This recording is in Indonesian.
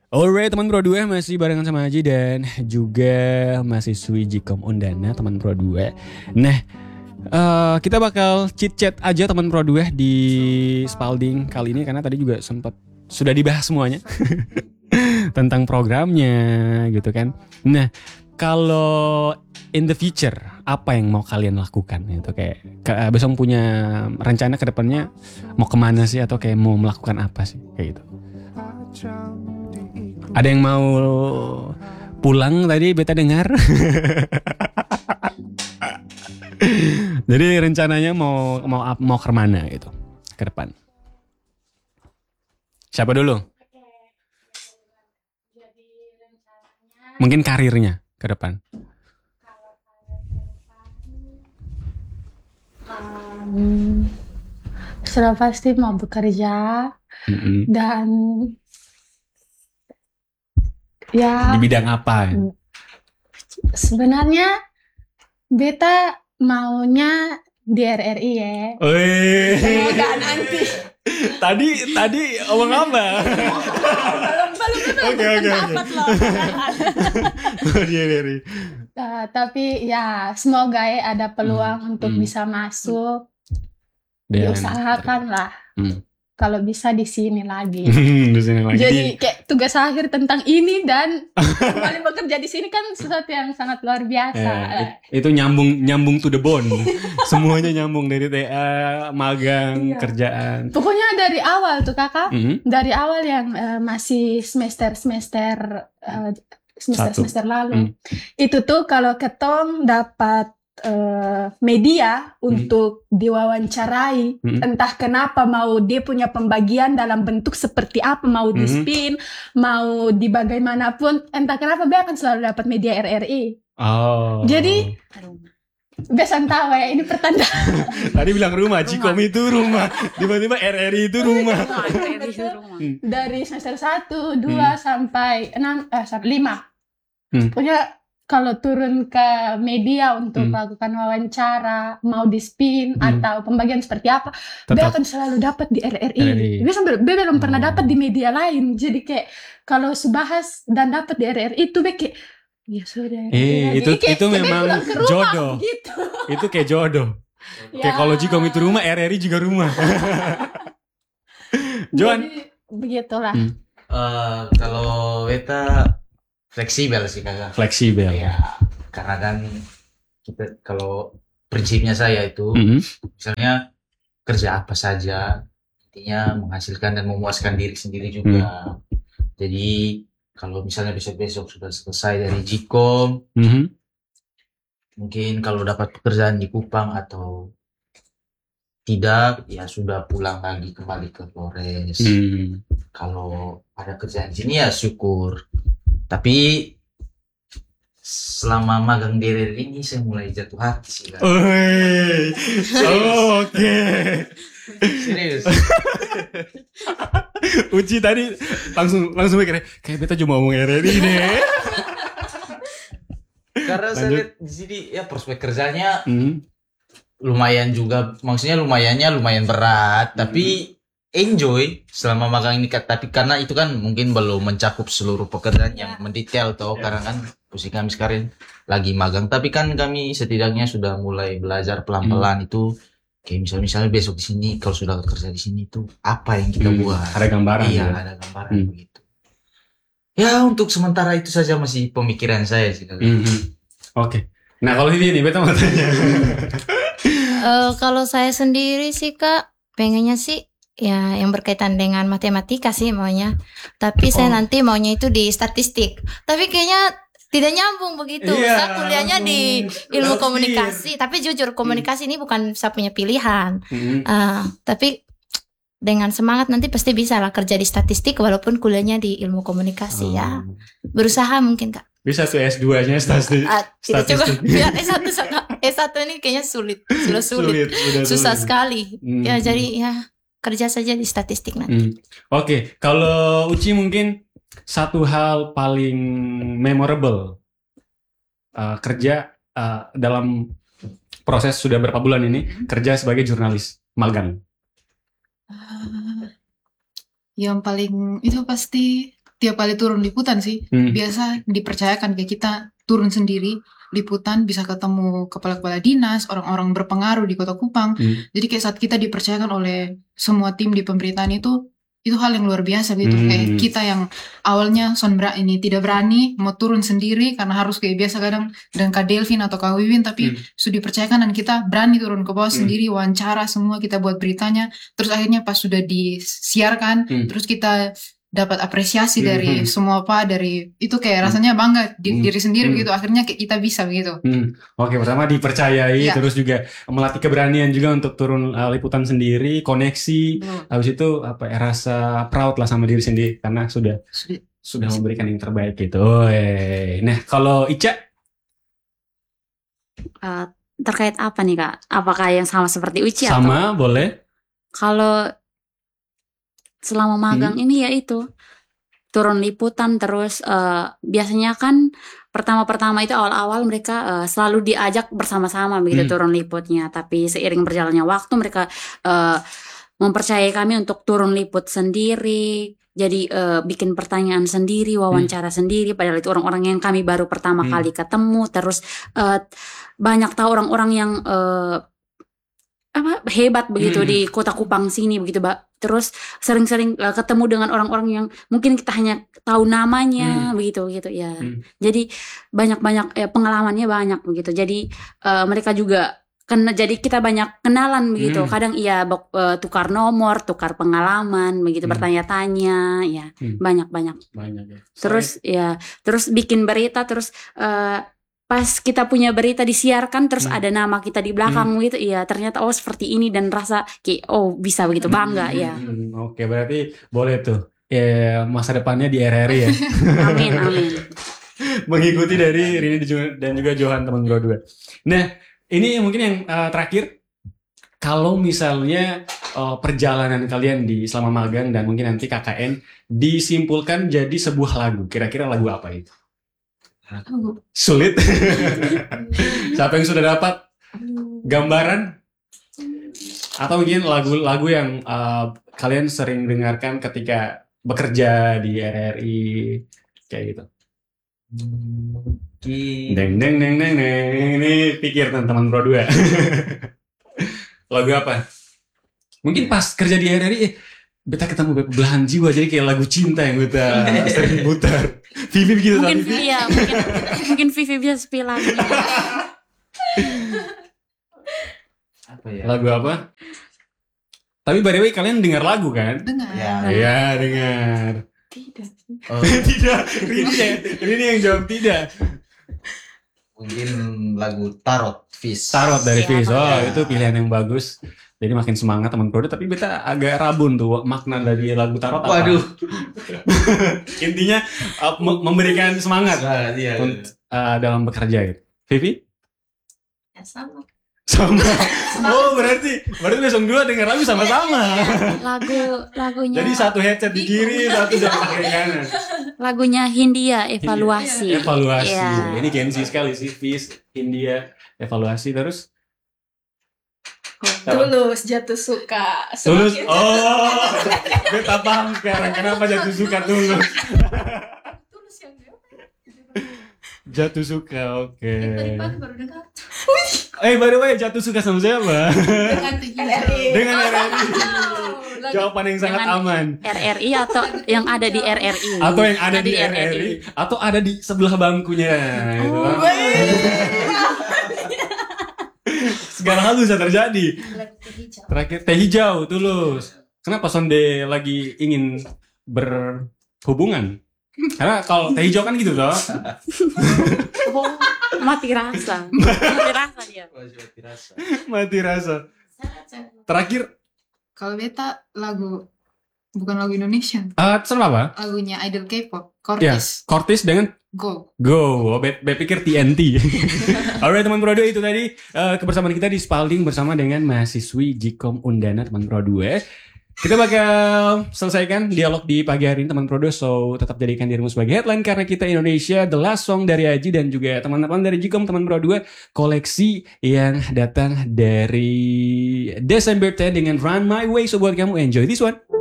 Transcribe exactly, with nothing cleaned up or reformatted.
Alright teman Pro dua masih barengan sama Aji dan juga mahasiswi Jikom Undana teman Pro dua. Nah uh, kita bakal chit chat aja teman Pro dua di Spalding kali ini karena tadi juga sempat sudah dibahas semuanya tentang programnya gitu kan. Nah kalau in the future apa yang mau kalian lakukan gitu kayak ke, besok punya rencana ke depannya mau kemana sih atau kayak mau melakukan apa sih kayak gitu. Ada yang mau pulang tadi beta dengar. Jadi rencananya mau mau mau ke mana gitu ke depan. Siapa dulu? Mungkin karirnya ke depan. Um, sudah pasti mau bekerja mm-hmm. dan ya di bidang apa? Sebenarnya beta maunya di R R I ya. Semoga nanti. Tadi tadi omong apa? belum belum Oke oke oke. Tapi ya semoga ya ada peluang hmm. untuk hmm. bisa masuk. Diusahakan lah. Hmm. Kalau bisa di sini lagi. di sini lagi. Jadi kayak tugas akhir tentang ini dan kembali bekerja di sini kan sesuatu yang sangat luar biasa. Eh, itu nyambung nyambung to the bone. Semuanya nyambung dari T A, magang, iya. kerjaan. Pokoknya dari awal tuh kakak, mm-hmm. dari awal yang uh, masih semester semester uh, semester semester lalu, mm. itu tuh kalau ketong dapat Uh, media hmm. untuk diwawancarai hmm. entah kenapa mau dia punya pembagian dalam bentuk seperti apa mau di spin hmm. mau di bagaimanapun entah kenapa dia akan selalu dapat media R R I. Oh. Jadi biasa tahu ya ini pertanda. Tadi bilang rumah, Jikom itu rumah, tiba-tiba R R I itu rumah. Dari semester satu, dua hmm. sampai enam, eh lima. Hmm. Punya kalau turun ke media untuk hmm. melakukan wawancara, mau di spin hmm. atau pembagian seperti apa, dia akan selalu dapat di R R I. Dia sampai dia belum oh. pernah dapat di media lain. Jadi kayak kalau subahas dan dapat di R R I itu kayak ya sudah. Eh, itu kayak, itu memang jodoh. Gitu. Itu kayak jodoh. Ya. Kayak kalau Jikom itu rumah, R R I juga rumah. Joan. Jadi, begitulah. Hmm. Uh, kalau beta fleksibel sih kakak. Fleksibel. Ya, karena kan kita kalau prinsipnya saya itu, mm-hmm. misalnya kerja apa saja, intinya menghasilkan dan memuaskan diri sendiri juga. Mm. Jadi kalau misalnya besok-besok sudah selesai dari Jikom, mm-hmm. mungkin kalau dapat pekerjaan di Kupang atau tidak, ya sudah pulang lagi kembali ke Flores. Mm. Kalau ada kerjaan di sini ya syukur. Tapi selama magang di R R I ini saya mulai jatuh hati sih kan. Oh, oke. Okay. Serius. Uci tadi langsung langsung mikir kayak beta cuma ngomong R R I deh. Karena saya lihat di sini ya prospek kerjanya hmm. lumayan juga, maksudnya lumayannya lumayan berat, hmm. tapi enjoy selama magang ini, tapi karena itu kan mungkin belum mencakup seluruh pekerjaan yang mendetail toh, yeah. karena kan posisi kami sekarang lagi magang, tapi kan kami setidaknya sudah mulai belajar pelan-pelan hmm. itu kayak misalnya misalnya besok di sini kalau sudah kerja di sini itu apa yang kita hmm. buat, ada gambaran, iya ya? ada gambaran hmm. begitu. Ya untuk sementara itu saja masih pemikiran saya sih. Hmm. Oke, okay. Nah kalau ini nih beta mau tanya. uh, kalau saya sendiri sih kak pengennya sih ya yang berkaitan dengan matematika sih maunya. Tapi oh. saya nanti maunya itu di statistik. Tapi kayaknya tidak nyambung begitu. Yeah, saya kuliahnya di ilmu komunikasi. Tapi jujur komunikasi hmm. ini bukan saya punya pilihan. Hmm. Uh, tapi dengan semangat nanti pasti bisa lah kerja di statistik walaupun kuliahnya di ilmu komunikasi oh. ya. Berusaha mungkin kak. Bisa tuh S dua-nya statistik. Uh, kita coba biar S satu S satu ini kayaknya sulit. Sudah sulit. sulit Susah sulit. sekali. Hmm. Ya jadi ya kerja saja di statistik nanti. Hmm. Oke, okay. Kalau Uci mungkin satu hal paling memorable uh, kerja uh, dalam proses sudah berapa bulan ini hmm. kerja sebagai jurnalis magang. Uh, yang paling itu pasti tiap kali turun liputan sih, hmm. biasa dipercayakan ke kita turun sendiri liputan, bisa ketemu kepala-kepala dinas, orang-orang berpengaruh di Kota Kupang. Hmm. Jadi kayak saat kita dipercayakan oleh semua tim di pemberitaan itu, itu hal yang luar biasa gitu. Hmm. Kayak kita yang awalnya son ini tidak berani mau turun sendiri karena harus kayak biasa kadang dan Kak Delvin atau Kak Wiwin, tapi hmm. sudah dipercayakan dan kita berani turun ke bawah hmm. sendiri, wawancara semua, kita buat beritanya. Terus akhirnya pas sudah disiarkan, hmm. terus kita dapat apresiasi hmm. dari semua Pak, dari itu kayak rasanya bangga di hmm. diri sendiri hmm. begitu. Akhirnya kayak kita bisa begitu. Hmm. Oke, pertama dipercayai, ya. Terus juga melatih keberanian juga untuk turun uh, liputan sendiri, koneksi. Hmm. Habis itu apa ya, rasa proud lah sama diri sendiri karena sudah sudah, sudah memberikan yang terbaik gitu. Oe. Nah, kalau Ica uh, terkait apa nih Kak? Apakah yang sama seperti Uci atau? Sama, boleh. Kalau selama magang hmm. ini ya itu turun liputan terus uh, biasanya kan pertama-pertama itu awal-awal mereka uh, selalu diajak bersama-sama begitu hmm. turun liputnya, tapi seiring berjalannya waktu mereka uh, mempercayai kami untuk turun liput sendiri, jadi uh, bikin pertanyaan sendiri, wawancara hmm. sendiri, padahal itu orang-orang yang kami baru pertama hmm. kali ketemu, terus uh, banyak tahu orang-orang yang uh, apa hebat begitu hmm. di Kota Kupang sini begitu Mbak. Terus sering-sering uh, ketemu dengan orang-orang yang mungkin kita hanya tahu namanya hmm. begitu gitu ya. Hmm. Jadi banyak-banyak eh, pengalamannya banyak begitu. Jadi uh, mereka juga kena, jadi kita banyak kenalan begitu. Hmm. Kadang iya uh, tukar nomor, tukar pengalaman begitu, hmm. bertanya-tanya ya. Hmm. Banyak-banyak. Banyak ya. Terus ya, terus bikin berita terus uh, pas kita punya berita disiarkan terus hmm. ada nama kita di belakang hmm. gitu, iya ternyata oh seperti ini dan rasa kayak oh bisa begitu bangga hmm. ya. Hmm. Oke, berarti boleh tuh ya, masa depannya di R R I ya. Amin amin. Mengikuti dari Rini dan juga Johan teman Pro dua. Nah ini mungkin yang uh, terakhir, kalau misalnya uh, perjalanan kalian di selama magang dan mungkin nanti K K N disimpulkan jadi sebuah lagu, kira-kira lagu apa itu? Sulit. Siapa yang sudah dapat gambaran? Atau mungkin lagu-lagu yang uh, kalian sering dengarkan ketika bekerja di R R I kayak gitu. Deng deng deng deng deng. Ini pikir teman-teman Pro dua. Lagu apa? Mungkin pas kerja di R R I eh, beta ketemu belahan jiwa, jadi kayak lagu cinta yang beta sering putar. Vivi begitu mungkin Vivi ya, mungkin mungkin Vivi bisa spill lagu. Apa ya? Lagu apa? Tapi by the way kalian dengar lagu kan? Dengar. Ya, ya dengar. Tidak. Oh. Tidak. Ini yang, ini yang jawab tidak. Mungkin lagu Tarot Fish. Tarot dari Fish. Oh, ya. Itu pilihan yang bagus. Jadi makin semangat teman Pro, tapi beta agak rabun tuh makna dari lagu Tarot apa. Waduh. Intinya uh, memberikan semangat nah, iya, untuk, uh, dalam bekerja gitu. Vivi? Ya, sama. Sama. Oh, berarti berarti besok dua dengar lagu sama-sama. Lagu lagunya. Jadi satu headset di kiri, satu di kanan. Lagunya Hindia, Evaluasi. Evaluasi. Ya. Ini gengsi sekali sih, Fish, Hindia, Evaluasi terus. Tulus, Jatuh Suka. Tulus, oh, beta paham sekarang kenapa Jatuh Suka Tulus. Tulus yang Jatuh Suka, oke. Okay. Tadi baru dengar. Eh, by the way, Jatuh Suka sama siapa? Dengan R R I. Dengan R R I. Jawaban yang sangat dengan aman. R R I atau yang ada di R R I? Atau yang ada di, di R R I, atau ada di sebelah bangkunya. Gitu. Oh, segala hal bisa terjadi. Terakhir teh hijau Tulus. Kenapa Sonde lagi ingin berhubungan? Karena kalau teh hijau kan gitu toh. Oh, mati rasa. Mati rasa dia. Mati rasa. Mati rasa. Terakhir kalau beta lagu bukan lagu Indonesia. Ah, uh, sama apa? Lagunya idol K-pop, Cortis. Ya, Cortis dengan Go. Go. Oh, bet, bet pikir T N T. Alright teman Pro dua, itu tadi uh, kebersamaan kita di Spalding bersama dengan mahasiswi Jikom Undana teman Pro dua. Kita bakal selesaikan dialog di pagi hari ini teman Pro dua, so tetap jadikan dirimu sebagai headline karena kita Indonesia, The Last Song dari Aji dan juga teman-teman dari Jikom teman Pro dua, koleksi yang datang dari Desember sepuluh dengan Run My Way. So buat kamu enjoy this one.